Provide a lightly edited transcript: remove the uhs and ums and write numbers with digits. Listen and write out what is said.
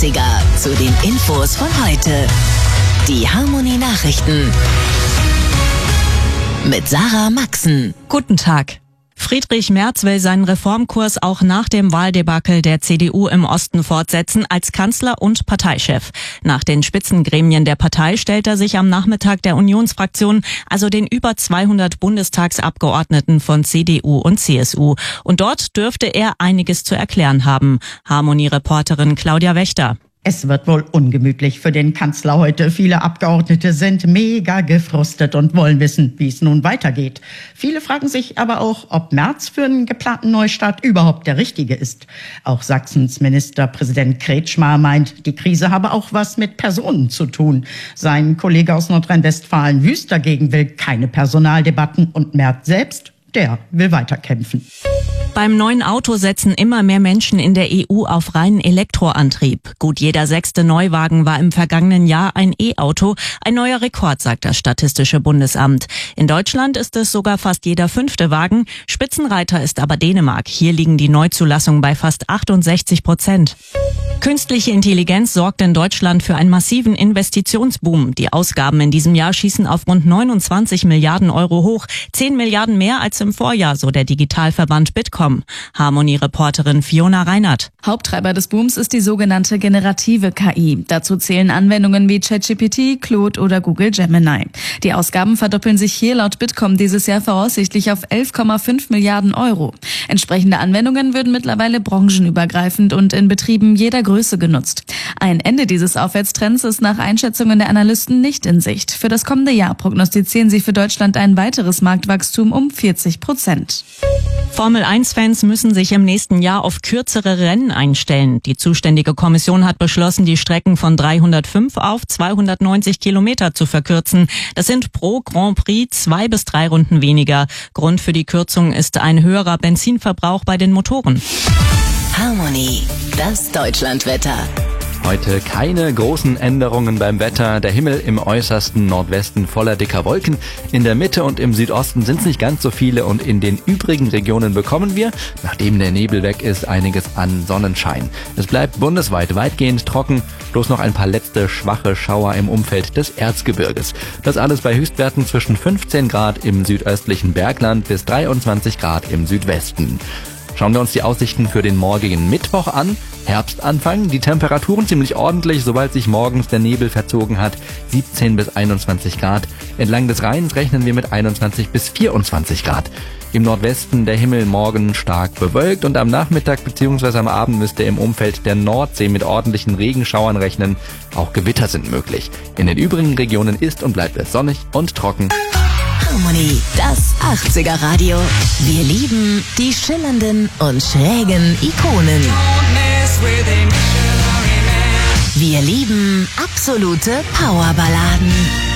80er zu den Infos von heute. Die Harmony Nachrichten mit Sarah Maxen. Guten Tag. Friedrich Merz will seinen Reformkurs auch nach dem Wahldebakel der CDU im Osten fortsetzen als Kanzler und Parteichef. Nach den Spitzengremien der Partei stellt er sich am Nachmittag der Unionsfraktion, also den über 200 Bundestagsabgeordneten von CDU und CSU. Und dort dürfte er einiges zu erklären haben. Harmony-Reporterin Claudia Wächter. Es wird wohl ungemütlich für den Kanzler heute. Viele Abgeordnete sind mega gefrustet und wollen wissen, wie es nun weitergeht. Viele fragen sich aber auch, ob Merz für einen geplanten Neustart überhaupt der Richtige ist. Auch Sachsens Ministerpräsident Kretschmer meint, die Krise habe auch was mit Personen zu tun. Sein Kollege aus Nordrhein-Westfalen Wüst dagegen will keine Personaldebatten und Merz selbst, der will weiterkämpfen. Beim neuen Auto setzen immer mehr Menschen in der EU auf reinen Elektroantrieb. Gut jeder 6. Neuwagen war im vergangenen Jahr ein E-Auto. Ein neuer Rekord, sagt das Statistische Bundesamt. In Deutschland ist es sogar fast jeder 5. Wagen. Spitzenreiter ist aber Dänemark. Hier liegen die Neuzulassungen bei fast 68%. Künstliche Intelligenz sorgt in Deutschland für einen massiven Investitionsboom. Die Ausgaben in diesem Jahr schießen auf rund 29 Milliarden Euro hoch. 10 Milliarden mehr als im Vorjahr, so der Digitalverband Bitkom. Harmony-Reporterin Fiona Reinert. Haupttreiber des Booms ist die sogenannte generative KI. Dazu zählen Anwendungen wie ChatGPT, Claude oder Google Gemini. Die Ausgaben verdoppeln sich hier laut Bitkom dieses Jahr voraussichtlich auf 11,5 Milliarden Euro. Entsprechende Anwendungen würden mittlerweile branchenübergreifend und in Betrieben jeder Größe genutzt. Ein Ende dieses Aufwärtstrends ist nach Einschätzungen der Analysten nicht in Sicht. Für das kommende Jahr prognostizieren sie für Deutschland ein weiteres Marktwachstum um 40%. Formel-1-Fans müssen sich im nächsten Jahr auf kürzere Rennen einstellen. Die zuständige Kommission hat beschlossen, die Strecken von 305 auf 290 Kilometer zu verkürzen. Das sind pro Grand Prix 2 bis 3 Runden weniger. Grund für die Kürzung ist ein höherer Benzinverbrauch bei den Motoren. Harmony, das Deutschlandwetter. Heute keine großen Änderungen beim Wetter. Der Himmel im äußersten Nordwesten voller dicker Wolken. In der Mitte und im Südosten sind es nicht ganz so viele und in den übrigen Regionen bekommen wir, nachdem der Nebel weg ist, einiges an Sonnenschein. Es bleibt bundesweit weitgehend trocken, bloß noch ein paar letzte schwache Schauer im Umfeld des Erzgebirges. Das alles bei Höchstwerten zwischen 15 Grad im südöstlichen Bergland bis 23 Grad im Südwesten. Schauen wir uns die Aussichten für den morgigen Mittwoch an. Herbstanfang, die Temperaturen ziemlich ordentlich, sobald sich morgens der Nebel verzogen hat, 17 bis 21 Grad. Entlang des Rheins rechnen wir mit 21 bis 24 Grad. Im Nordwesten der Himmel morgen stark bewölkt und am Nachmittag bzw. am Abend müsste im Umfeld der Nordsee mit ordentlichen Regenschauern rechnen. Auch Gewitter sind möglich. In den übrigen Regionen ist und bleibt es sonnig und trocken. Harmony, das 80er Radio. Wir lieben die schillernden und schrägen Ikonen. Wir lieben absolute Powerballaden.